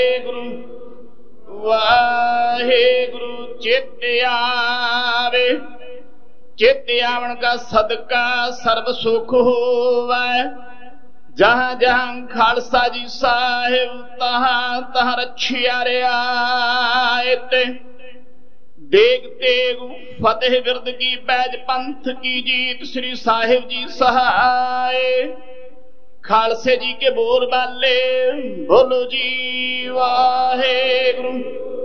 गुरु वाहेगुरु। चित आवे, चित आवन का सदका सर्व सुख होवै। जहां जहां खालसा जी साहिब तहां तहां रखिया रियायत। देग तेग फतेह बिरद की बैज पंथ की जीत। श्री साहिब जी सहाय। खालसे जी के बोल बाले बोलो जी वाहेगुरु।